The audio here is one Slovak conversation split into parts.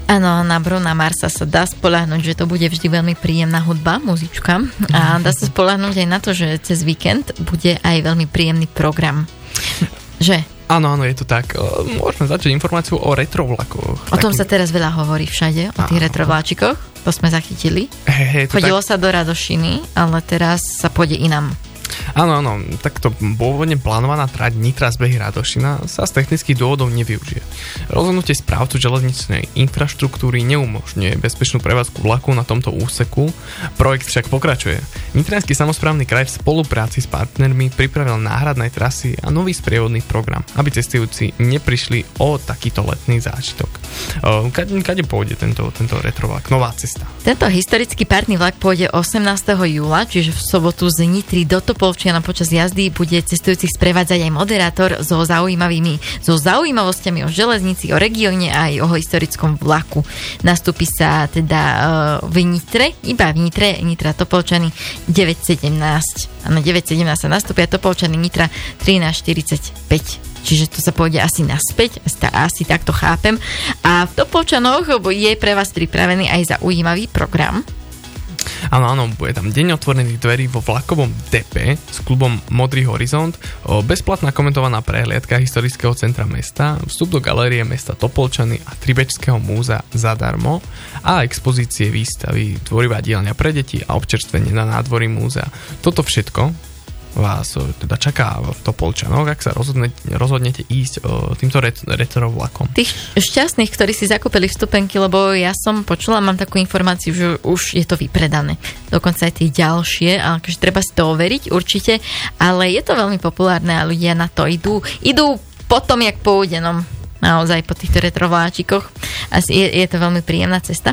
Áno, na Bruna Marsa sa dá spoľahnúť, že to bude vždy veľmi príjemná hudba, muzička. A dá sa spoľahnúť aj na to, že cez víkend bude aj veľmi príjemný program. Že? Áno, je to tak. Môžeme začať informáciu o retrovlakoch. O tom sa teraz veľa hovorí všade, o tých retrovláčikoch. To sme zachytili. Chodilo sa do Radošiny, ale teraz sa pôjde inam. Áno, takto pôvodne plánovaná trať Nitra-Zbehy Radošina sa z technických dôvodov nevyužije. Rozhodnutie správcu železničnej infraštruktúry neumožňuje bezpečnú prevádzku vlaku na tomto úseku. Projekt však pokračuje. Nitriansky samosprávny kraj v spolupráci s partnermi pripravil náhradné trasy a nový sprievodný program, aby cestujúci neprišli o takýto letný zážitok. Kade pôjde tento retrovlak? Nová cesta. Tento historický párny vlak pôjde 18. júla, čiže v sobotu z Nitry do Topolčiana. Počas jazdy bude cestujúcich sprevádzať aj moderátor so zaujímavosťami o železnici, o regióne a aj o historickom vlaku. Nastúpi sa teda v Nitre, iba v Nitre, Nitra Topolčany 9.17. Áno, 9.17 sa nastúpia, Topolčany Nitra 13.45. Čiže to sa pôjde asi naspäť, asi takto chápem. A v Topolčanoch je pre vás pripravený aj zaujímavý program. Áno, bude tam deň otvorených dverí vo vlakovom depe s klubom Modrý horizont, bezplatná komentovaná prehliadka historického centra mesta, vstup do galérie mesta Topolčany a Tribečského múzea zadarmo a expozície, výstavy, tvorivá dielňa pre deti a občerstvenie na nádvorí múzea. Toto všetko vás teda čaká v Topolčanoch, ak sa rozhodnete ísť týmto retro vlakom. Tých šťastných, ktorí si zakúpili vstupenky, lebo ja som počula, mám takú informáciu, že už je to vypredané. Dokonca aj tie ďalšie, ale treba si to overiť určite, ale je to veľmi populárne a ľudia na to idú potom, jak pôjde, naozaj po týchto retrovláčikoch. Je to veľmi príjemná cesta.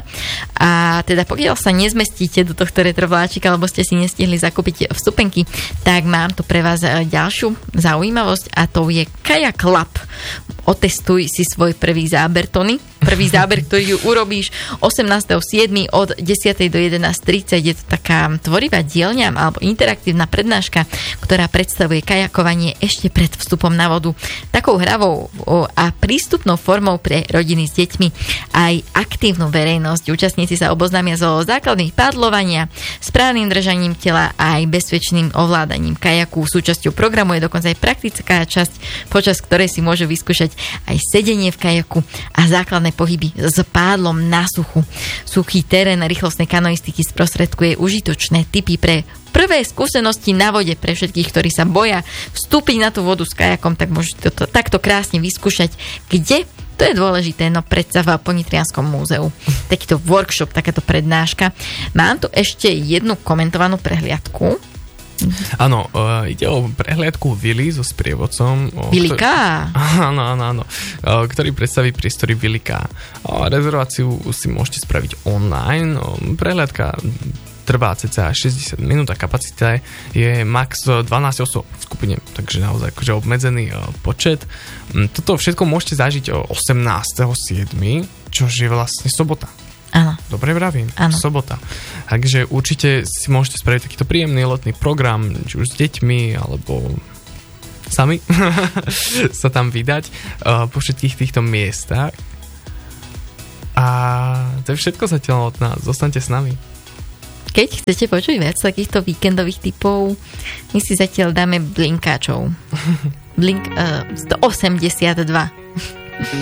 A teda pokiaľ sa nezmestíte do tohto retrovláčika, alebo ste si nestihli zakúpiť vstupenky, tak mám tu pre vás ďalšiu zaujímavosť a to je Kayak Lab. Otestuj si svoj prvý záber, Tony. Prvý záber, ktorý urobíš 18.7. od 10. do 11.30. Je to taká tvorivá dielňa alebo interaktívna prednáška, ktorá predstavuje kajakovanie ešte pred vstupom na vodu. Takou hravou a prístupnou formou pre rodiny s deťmi aj aktívnu verejnosť. Účastníci sa oboznámia so základmi padlovania, správnym držaním tela a aj bezpečným ovládaním kajaku. Súčasťou programu je dokonca aj praktická časť, počas ktorej si môžu vyskúšať aj sedenie v kajaku a základné pohyby s pádlom na suchu. Suchý terén rýchlostnej kanoistiky sprostredkuje užitočné tipy pre prvé skúsenosti na vode pre všetkých, ktorí sa boja vstúpiť na tú vodu s kajakom, tak môžete to takto krásne vyskúšať. Kde? To je dôležité, predsa v Ponitrianskom múzeu. Takýto workshop, takáto prednáška. Mám tu ešte jednu komentovanú prehliadku. Áno, ide o prehliadku Vily so sprievodcom. Vilika? Áno. Ktorý predstaví priestory Vilika. Rezerváciu si môžete spraviť online. Prehliadka trvá cca 60 minút a kapacita je max 12 osôb v skupine, takže naozaj akože obmedzený počet. Toto všetko môžete zažiť 18.7., čo je vlastne sobota. Áno. Dobre vravím, sobota. Takže určite si môžete spraviť takýto príjemný letný program, či už s deťmi, alebo sami sa tam vydať po všetkých týchto miestach. A to je všetko zatiaľ od nás. Zostaňte s nami. Keď chcete počuť viac takýchto víkendových typov, my si zatiaľ dáme Blinkáčov. Blink 182.